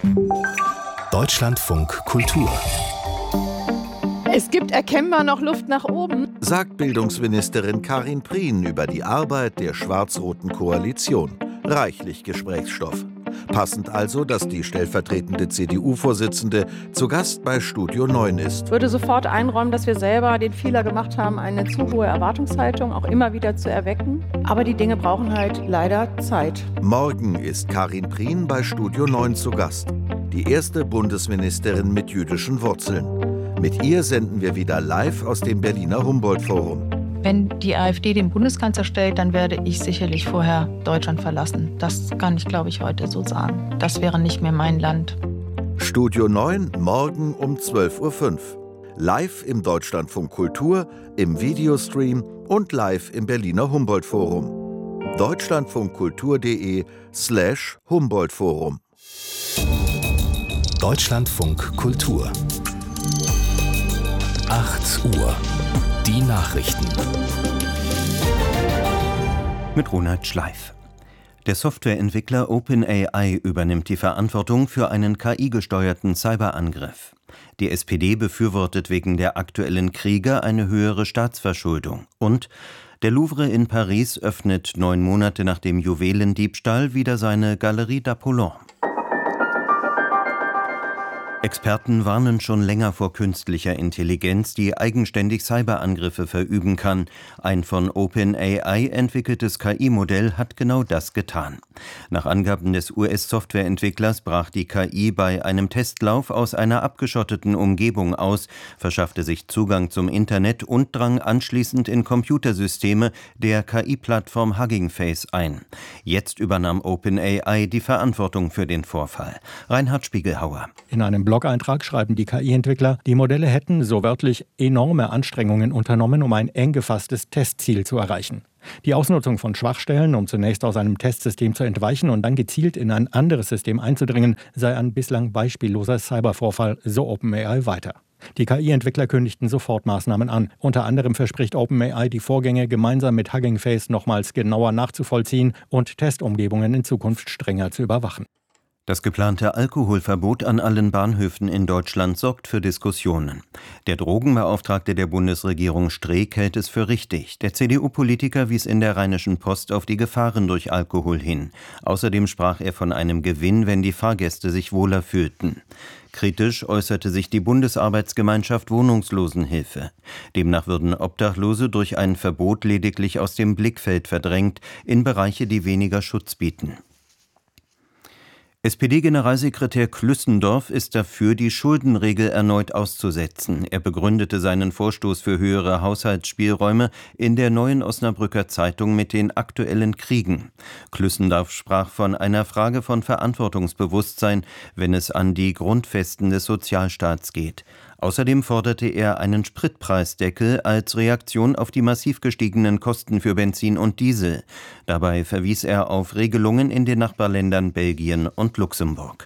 Deutschlandfunk Kultur. Es gibt erkennbar noch Luft nach oben, sagt Bildungsministerin Karin Prien über die Arbeit der schwarz-roten Koalition. Reichlich Gesprächsstoff. Passend also, dass die stellvertretende CDU-Vorsitzende zu Gast bei Studio 9 ist. Ich würde sofort einräumen, dass wir selber den Fehler gemacht haben, eine zu hohe Erwartungshaltung auch immer wieder zu erwecken. Aber die Dinge brauchen halt leider Zeit. Morgen ist Karin Prien bei Studio 9 zu Gast. Die erste Bundesministerin mit jüdischen Wurzeln. Mit ihr senden wir wieder live aus dem Berliner Humboldt-Forum. Wenn die AfD den Bundeskanzler stellt, dann werde ich sicherlich vorher Deutschland verlassen. Das kann ich, glaube ich, heute so sagen. Das wäre nicht mehr mein Land. Studio 9, morgen um 12.05 Uhr. Live im Deutschlandfunk Kultur, im Videostream und live im Berliner Humboldt-Forum. deutschlandfunkkultur.de/Humboldt-Forum. Deutschlandfunk Kultur. 8 Uhr. Die Nachrichten. Mit Ronald Schleif. Der Softwareentwickler OpenAI übernimmt die Verantwortung für einen KI-gesteuerten Cyberangriff. Die SPD befürwortet wegen der aktuellen Kriege eine höhere Staatsverschuldung. Und der Louvre in Paris öffnet 9 Monate nach dem Juwelendiebstahl wieder seine Galerie d'Apollon. Experten warnen schon länger vor künstlicher Intelligenz, die eigenständig Cyberangriffe verüben kann. Ein von OpenAI entwickeltes KI-Modell hat genau das getan. Nach Angaben des US-Softwareentwicklers brach die KI bei einem Testlauf aus einer abgeschotteten Umgebung aus, verschaffte sich Zugang zum Internet und drang anschließend in Computersysteme der KI-Plattform Hugging Face ein. Jetzt übernahm OpenAI die Verantwortung für den Vorfall. Reinhard Spiegelhauer. In einem Blog-Eintrag schreiben die KI-Entwickler, die Modelle hätten, so wörtlich, enorme Anstrengungen unternommen, um ein eng gefasstes Testziel zu erreichen. Die Ausnutzung von Schwachstellen, um zunächst aus einem Testsystem zu entweichen und dann gezielt in ein anderes System einzudringen, sei ein bislang beispielloser Cybervorfall, so OpenAI weiter. Die KI-Entwickler kündigten sofort Maßnahmen an. Unter anderem verspricht OpenAI, die Vorgänge gemeinsam mit Hugging Face nochmals genauer nachzuvollziehen und Testumgebungen in Zukunft strenger zu überwachen. Das geplante Alkoholverbot an allen Bahnhöfen in Deutschland sorgt für Diskussionen. Der Drogenbeauftragte der Bundesregierung Streeck hält es für richtig. Der CDU-Politiker wies in der Rheinischen Post auf die Gefahren durch Alkohol hin. Außerdem sprach er von einem Gewinn, wenn die Fahrgäste sich wohler fühlten. Kritisch äußerte sich die Bundesarbeitsgemeinschaft Wohnungslosenhilfe. Demnach würden Obdachlose durch ein Verbot lediglich aus dem Blickfeld verdrängt in Bereiche, die weniger Schutz bieten. SPD-Generalsekretär Klüssendorf ist dafür, die Schuldenregel erneut auszusetzen. Er begründete seinen Vorstoß für höhere Haushaltsspielräume in der Neuen Osnabrücker Zeitung mit den aktuellen Kriegen. Klüssendorf sprach von einer Frage von Verantwortungsbewusstsein, wenn es an die Grundfesten des Sozialstaats geht. Außerdem forderte er einen Spritpreisdeckel als Reaktion auf die massiv gestiegenen Kosten für Benzin und Diesel. Dabei verwies er auf Regelungen in den Nachbarländern Belgien und Luxemburg.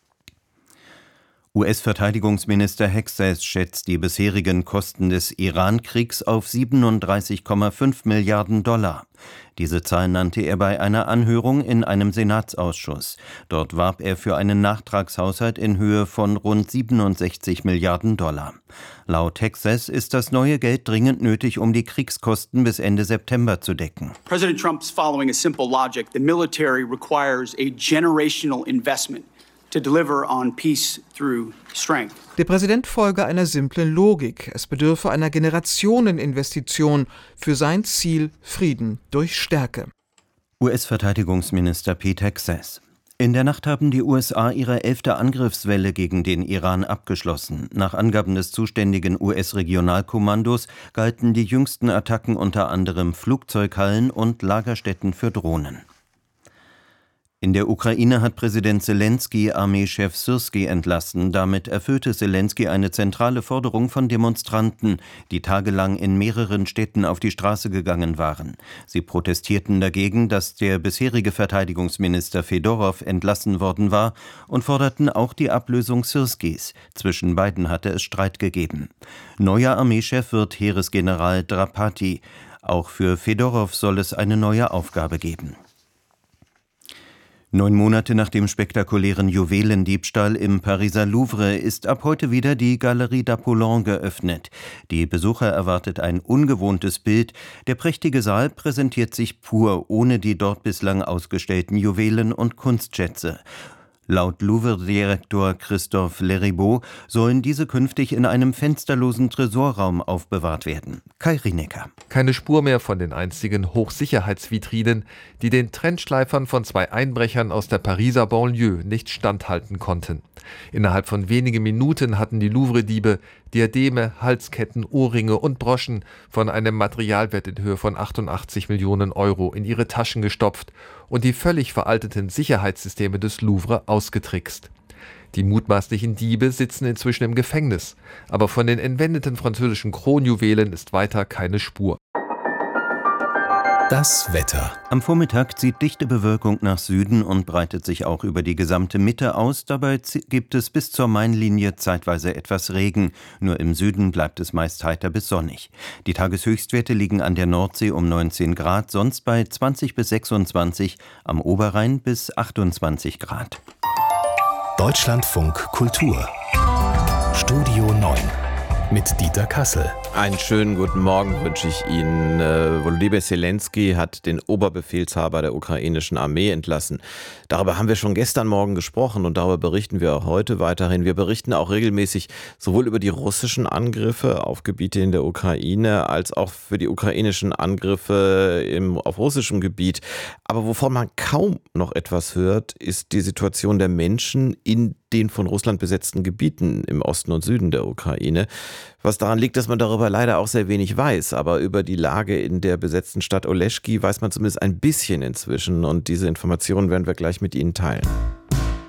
US-Verteidigungsminister Hexas schätzt die bisherigen Kosten des Iran-Kriegs auf 37,5 Milliarden $. Diese Zahl nannte er bei einer Anhörung in einem Senatsausschuss. Dort warb er für einen Nachtragshaushalt in Höhe von rund 67 Milliarden $. Laut Hexas ist das neue Geld dringend nötig, um die Kriegskosten bis Ende September zu decken. President Trump's following a simple logic. The military requires a generational investment to deliver on peace through strength. Der Präsident folge einer simplen Logik. Es bedürfe einer Generationeninvestition für sein Ziel Frieden durch Stärke. US-Verteidigungsminister Pete Hexas. In der Nacht haben die USA ihre 11. Angriffswelle gegen den Iran abgeschlossen. Nach Angaben des zuständigen US-Regionalkommandos galten die jüngsten Attacken unter anderem Flugzeughallen und Lagerstätten für Drohnen. In der Ukraine hat Präsident Selenskyj Armeechef Syrskij entlassen. Damit erfüllte Selenskyj eine zentrale Forderung von Demonstranten, die tagelang in mehreren Städten auf die Straße gegangen waren. Sie protestierten dagegen, dass der bisherige Verteidigungsminister Fedorow entlassen worden war und forderten auch die Ablösung Syrskijs. Zwischen beiden hatte es Streit gegeben. Neuer Armeechef wird Heeresgeneral Drapati. Auch für Fedorow soll es eine neue Aufgabe geben. 9 Monate nach dem spektakulären Juwelendiebstahl im Pariser Louvre ist ab heute wieder die Galerie d'Apollon geöffnet. Die Besucher erwartet ein ungewohntes Bild. Der prächtige Saal präsentiert sich pur, ohne die dort bislang ausgestellten Juwelen und Kunstschätze. Laut Louvre-Direktor Christophe Leribaud sollen diese künftig in einem fensterlosen Tresorraum aufbewahrt werden. Kai Rienecker. Keine Spur mehr von den einstigen Hochsicherheitsvitrinen, die den Trendschleifern von 2 Einbrechern aus der Pariser Banlieue nicht standhalten konnten. Innerhalb von wenigen Minuten hatten die Louvre-Diebe Diademe, Halsketten, Ohrringe und Broschen von einem Materialwert in Höhe von 88 Millionen Euro in ihre Taschen gestopft und die völlig veralteten Sicherheitssysteme des Louvre ausgetrickst. Die mutmaßlichen Diebe sitzen inzwischen im Gefängnis, aber von den entwendeten französischen Kronjuwelen ist weiter keine Spur. Das Wetter. Am Vormittag zieht dichte Bewölkung nach Süden und breitet sich auch über die gesamte Mitte aus. Dabei gibt es bis zur Mainlinie zeitweise etwas Regen. Nur im Süden bleibt es meist heiter bis sonnig. Die Tageshöchstwerte liegen an der Nordsee um 19 Grad, sonst bei 20 bis 26, am Oberrhein bis 28 Grad. Deutschlandfunk Kultur. Studio 9 mit Dieter Kassel. Einen schönen guten Morgen wünsche ich Ihnen. Volodymyr Zelensky hat den Oberbefehlshaber der ukrainischen Armee entlassen. Darüber haben wir schon gestern Morgen gesprochen und darüber berichten wir auch heute weiterhin. Wir berichten auch regelmäßig sowohl über die russischen Angriffe auf Gebiete in der Ukraine als auch für die ukrainischen Angriffe auf russischem Gebiet. Aber wovon man kaum noch etwas hört, ist die Situation der Menschen in den von Russland besetzten Gebieten im Osten und Süden der Ukraine. Was daran liegt, dass man darüber leider auch sehr wenig weiß. Aber über die Lage in der besetzten Stadt Oleschki weiß man zumindest ein bisschen inzwischen. Und diese Informationen werden wir gleich mit Ihnen teilen.